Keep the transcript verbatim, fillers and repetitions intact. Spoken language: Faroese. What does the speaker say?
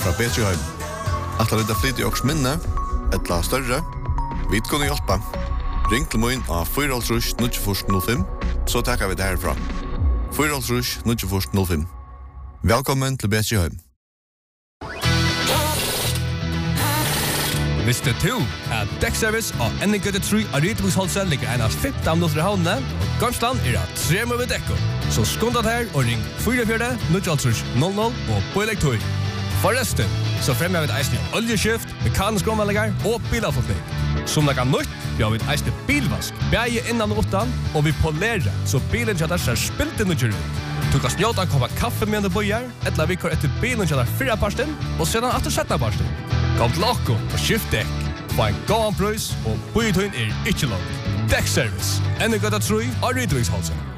fra Betjeheim. At det er flyt i åks minne, et la større, vi kunne hjelpe. Ring til min av fire null fire null fem, så takker vi det herfra. fire null fire null fem. Velkommen til Betjeheim. Visste du at dekkservice og Ennegøtte tre av Rytebruksholset ligger en av femten minutter i havnene, og Garmsland er at tre med dekko. Så skåndat her og ring fire fire null null null og på elektor. Forresten, så fremmer vi et eisende oljeskift, mekanisk omvallinger og bilavfotning. Som det kan nytt, vi har vi et eisende bilvask, bæge innan og utan, og vi polerer, så bilen kjøtter ser spilt inn og kjører ut. Du kan snjåta en koppa kaffe med en bøyer, eller vi kjører etter bilen kjøtter fire parsten, og sedan etter sjette parsten. Kom til okko og skift dekk. Få en gåan prøys, og bøyetøyen er ikke langt. Dekkservice. Ennegøtta tre av Rytebruksholset.